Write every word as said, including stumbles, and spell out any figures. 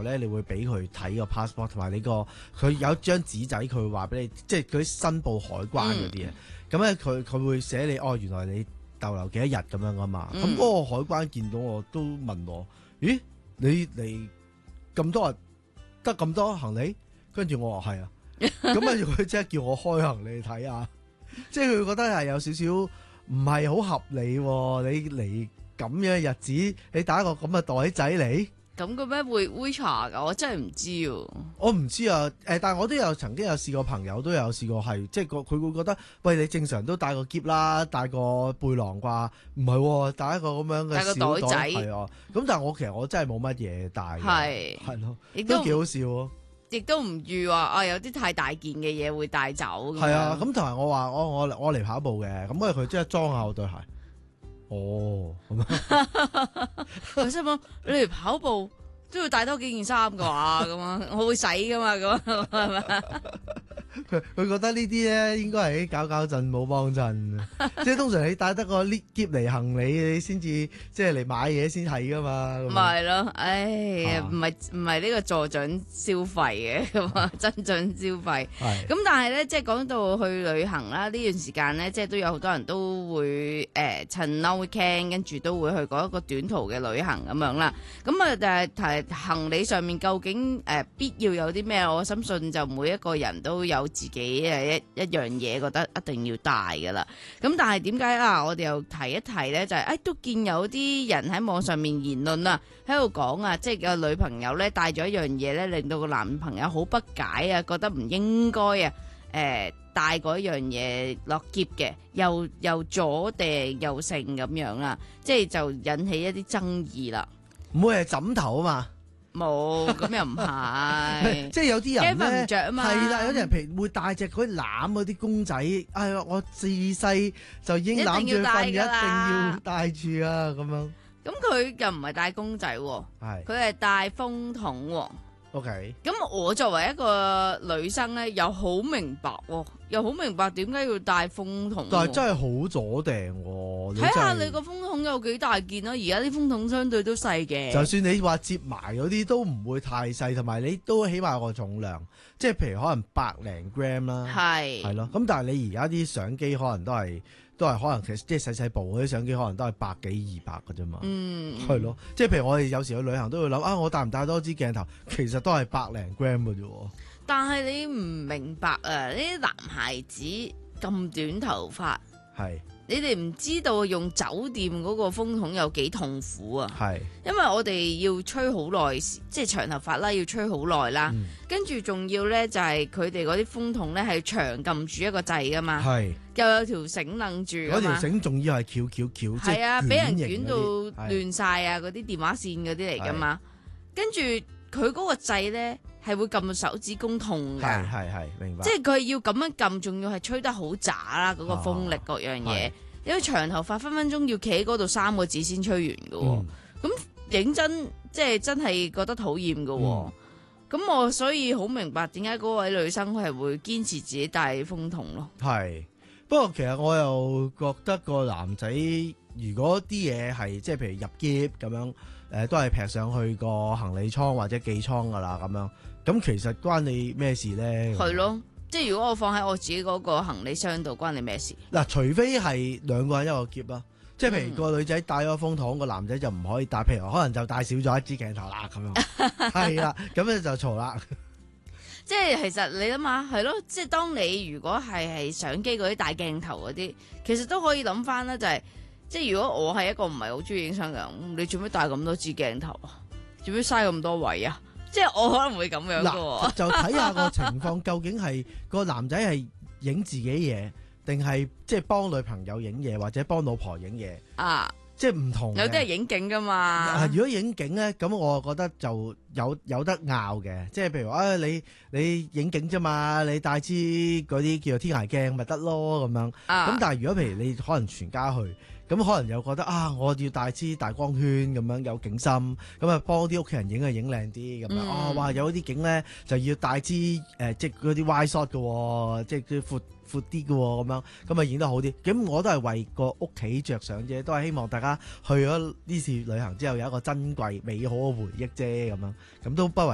候咧，你會俾佢睇個 passport 同埋你個佢有張紙仔，佢會話俾你，即係佢啲申報海關嗰啲嘢。咁咧佢佢會寫你哦，原來你逗留幾多日咁樣噶嘛。咁嗰、嗯、個海關見到我都問我：咦，你嚟咁多日得咁多行李？跟住我話係啊。咁啊，佢即係叫我開行李睇下，即係佢覺得係有少少唔係好合理喎。你嚟咁樣嘅日子，你打個咁嘅袋仔嚟， 咁嘅咩會會查噶？我真係唔知喎。 我唔知啊。誒，但係我都有曾經有試過，朋友都有試過係，即係個佢會覺得，喂，你正常都帶個篋啦，帶個背囊啩？唔係喎，帶一個咁樣嘅小袋仔係啊。咁但係我其實我真係冇乜嘢帶，係係咯，都幾好笑喎。 亦都唔預話啊，有啲太大件嘅嘢會帶走。係啊，咁同埋我話我我我嚟跑步嘅，咁跟住佢即係裝下我對鞋。哦，咁樣我心諗你嚟跑步都要帶多幾件衫噶話，咁啊，我會洗噶嘛，咁係咪？ 佢佢覺得呢啲咧應該係搞搞震冇幫襯，即係通常你帶得個篋嚟行李，你先至即係嚟買嘢先係噶嘛。 唔係咯，唉，唔係唔係呢個助長消費嘅咁啊，增長消費。咁但係咧，即係講到去旅行啦，呢段時間咧，即係都有好多人都會誒、呃、趁 long weekend 跟住都會去嗰一個短途嘅旅行咁樣啦。咁啊，但係提行李上面究竟誒、呃、必要有啲咩？我深信就每一個人都有自己誒一一樣嘢覺得一定要帶噶啦，咁但係點解啊？我哋又提一提咧，就係、是、誒、哎、都見有啲人喺網上面言論啊，喺度講啊，即係個女朋友咧帶咗一樣嘢咧，令到個男朋友好不解啊，覺得唔應該啊，誒帶嗰樣嘢落篋嘅，又又左掟又剩咁樣啦，即係就引起一啲爭議啦。 唔會係枕頭啊嘛？ 冇，咁又唔係， 即係有啲人咧， 唔着啊嘛， 係啦，有啲人譬如會帶隻嗰啲攬嗰啲公仔，哎呀，我自細就已經攬住佢瞓，一定要帶住啊，咁樣。 咁佢又唔係帶公仔，係佢係帶風筒。 OK，咁我作為一個女生咧，又好明白，又好明白點解要帶風筒。 但係真係好阻埞， 睇下你個風筒有幾大件啦。而家啲風筒相對都細嘅， 就算你話接埋嗰啲都唔會太細，同埋你都起碼有個重量，即係譬如可能百零 gram 啦，係係咯。咁但係你而家啲相機可能都係。都係可能其實即係細細部嗰啲相機可能都係百幾二百嘅啫嘛，嗯，係咯，即係譬如我哋有時去旅行都會諗啊，我帶唔帶多支鏡頭，其實都係百零 gram 嘅啫。 但係你唔明白啊，呢啲男孩子咁短頭髮，係你哋唔知道用酒店嗰個風筒有幾痛苦啊，係，因為我哋要吹好耐，即係長頭髮啦，要吹好耐啦，嗯、跟住仲要咧就係佢哋嗰啲風筒咧係長撳住一個掣噶嘛，係。又有條繩楞住，嗰條繩仲要係翹翹翹，係啊，俾人捲到亂晒啊！嗰啲電話線嗰啲嚟噶嘛，跟住佢嗰個掣咧係會撳到手指公痛噶， 係係係，明白。 即係佢要咁樣撳，仲要係吹得好渣啦，嗰、嗰個風力各樣嘢。啊、因為長頭髮分分鐘要企喺嗰度三個字先吹完噶，咁認、嗯、真即係真係覺得討厭噶。咁、嗯、我所以好明白點解嗰位女生係會堅持自己帶風筒咯。係。 不過其實我又覺得個男仔如果啲嘢係即係譬如入篋咁樣，誒、呃、都係劈上去個行李艙或者寄艙噶啦咁樣，咁其實關你咩事咧？係咯， 即係如果我放喺我自己嗰個行李箱度，關你咩事？ 嗱，除非係兩個人一個篋啦，即係譬如個女仔帶咗風筒，個男仔就唔可以帶，譬如可能就帶少咗一支鏡頭啦咁樣，係啦，咁咧就嘈啦。 即係其實你諗下係咯，即係當你如果係係相機嗰啲大鏡頭嗰啲，其實都可以諗翻啦，就係、是、即係如果我係一個唔係好中意影相嘅人，你做咩帶咁多支鏡頭啊？做咩嘥咁多位啊？即係我可能會咁樣嘅。 就睇下個情況，究竟係個男仔係影自己嘢，定係即係幫女朋友影嘢，或者幫老婆影嘢啊？即係唔同，有啲係影景噶嘛。 如果影景咧，咁我覺得就有有得拗嘅。即係譬如話、哎，你你影景啫嘛，你帶支嗰啲叫做天涯鏡咪得咯咁樣。咁、啊、但係如果譬如你可能全家去，咁可能又覺得啊，我要帶支大光圈咁樣有景深，咁啊幫啲屋企人影啊影靚啲咁樣。啊、嗯，哇！有啲景咧就要帶支誒、呃，即係嗰啲 wide shot 嘅，即係啲闊。闊啲嘅咁樣，咁啊影得好啲。咁我都係為個屋企着想啫，都係希望大家去咗呢次旅行之後有一個珍貴美好嘅回憶啫，咁樣咁都不為。